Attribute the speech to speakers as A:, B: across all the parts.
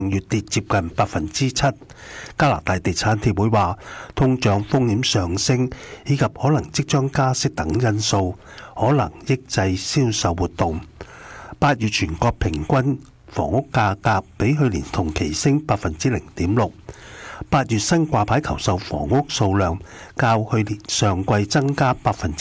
A: 月跌接近7%。加拿大地產協會話，通脹風險上升以及可能即將加息等因素，可能抑制銷售活動。8月全國平均房屋價格比去年同期升0.6%。8月新掛牌求售房屋數量較去年上季增加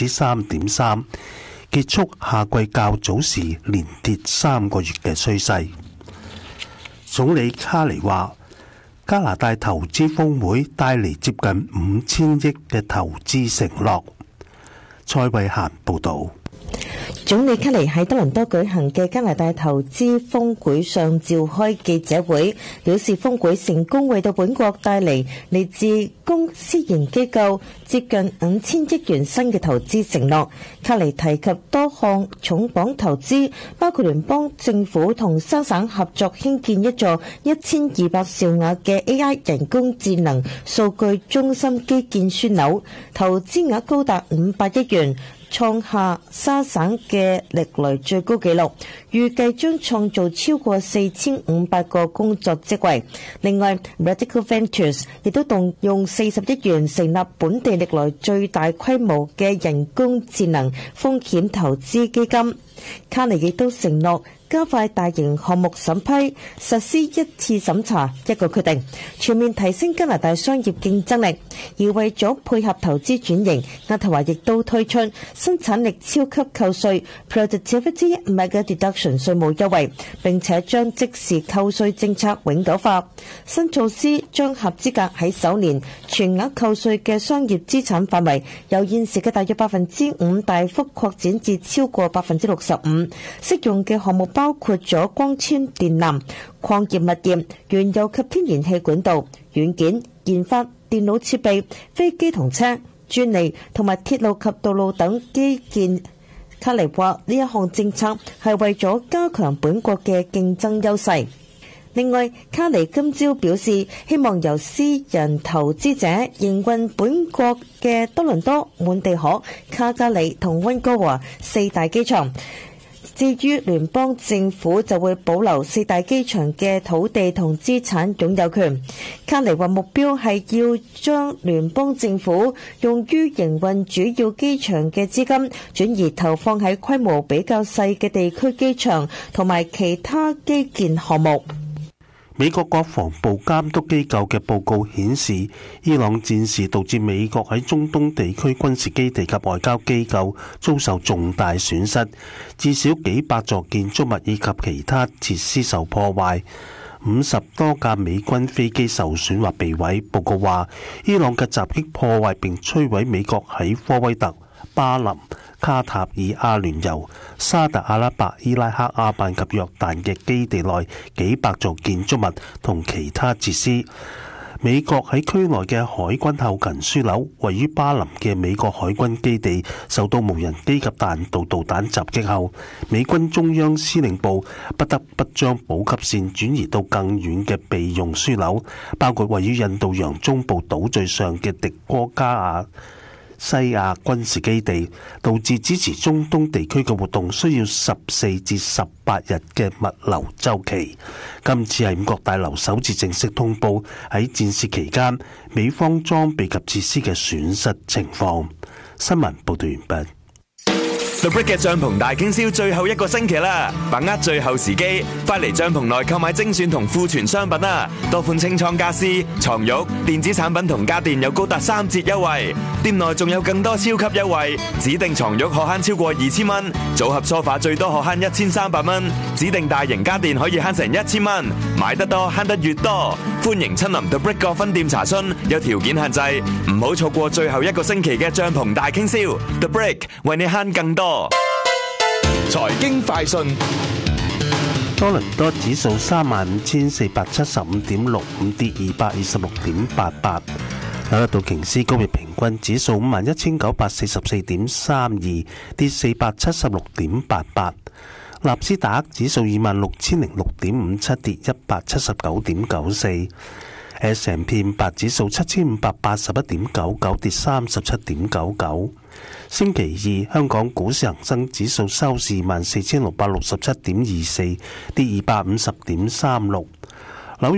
A: 3.3%，結束夏季較早時連跌3個月嘅趨勢。總理卡尼話，加拿大投資峰會帶嚟接近5000億嘅投資承諾。蔡慧嫻報導。
B: 總理卡尼喺多倫多舉行嘅加拿大投資峰會上召開記者會，表示峰會成功為到本國帶嚟嚟自公私營機構接近5000億元新嘅投資承諾。卡尼提及多項重磅投資，包括聯邦政府同沙省合作興建一座1200兆瓦嘅 AI 人工智能數據中心基建樞紐，投資額高達500億元。創下沙省嘅歷來最高紀錄，預計將創造超過4500個工作職位。另外 Radical Ventures 亦都動用40億元成立本地歷來最大規模嘅人工智能風險投資基金。卡尼亦都承諾加快大型項目審批，實施一次審查一個決定，全面提升加拿大商業競爭力。而為咗配合投資轉型，渥太華亦都推出生產力超級扣稅 Productivity Mega Deduction 稅務優惠，並且將即時扣稅政策永久化。新措施將合資格喺首年全額扣稅嘅商業資產範圍由現時嘅大約5%大幅擴展至超過65%。適用嘅項目包括咗光纖電纜、礦業物業、原油及天然氣管道、軟件研發、電腦設備、飛機同車、專利同埋鐵路及道路等基建。卡尼話呢一項政策係為咗加強本國嘅競爭優勢。另外，卡尼今朝表示，希望由私人投資者營運本國嘅多倫多、滿地可、卡加里同溫哥華4大機場。至於聯邦政府就會保留4大機場嘅土地同資產擁有權。卡尼話目標係要將聯邦政府用於營運主要機場嘅資金轉移投放喺規模比較細嘅地區機場同埋其他基建項目。
A: 美國國防部監督機構嘅報告顯示，伊朗戰事導致美國喺中東地區軍事基地及外交機構遭受重大損失，至少幾百座建築物以及其他設施受破壞，50多架美軍飛機受損或被毀。報告話，伊朗嘅襲擊破壞並摧毀美國喺科威特、巴林、卡塔爾、阿聯酋、沙特阿拉伯、伊拉克、阿曼及約旦嘅基地內幾百座建築物同其他設施。美國喺區內嘅海軍後勤樞紐，位於巴林嘅美國海軍基地受到無人機及彈道導彈襲擊後，美軍中央司令部不得不將補給線轉移到更遠嘅備用樞紐，包括位於印度洋中部島嶼上嘅迪戈加亞西亞軍事基地，導致支持中東地區嘅活動需要14至18日嘅物流週期。今次係五角大樓首次正式通報喺戰事期間美方裝備及設施嘅損失情況。新聞報道完畢。
C: The Brick 嘅帳篷大傾銷最後一個星期啦，把握最後時機，快嚟帳篷內購買精選同庫存商品啦！多款清倉家私、床褥、電子產品同家電有高達3折優惠，店內仲有更多超級優惠，指定床褥可慳超過2000蚊，組合梳化最多可慳1300蚊，指定大型家電可以慳成1000蚊，買得多慳得越多，歡迎親臨 The Brick 各分店查詢，有條件限制，唔好錯過最後一個星期嘅帳篷大傾銷 ，The Brick 為你慳更多。財經快訊，
A: 多倫多指數35475.65，跌226.88。紐約道瓊斯工業平均指數51944.32，跌476.88。納斯達克指數26006.57，跌179.94。S&P 500指數7581.99，跌37.99。星期二，香港股市恒生指數收市24,667.24，跌250.36。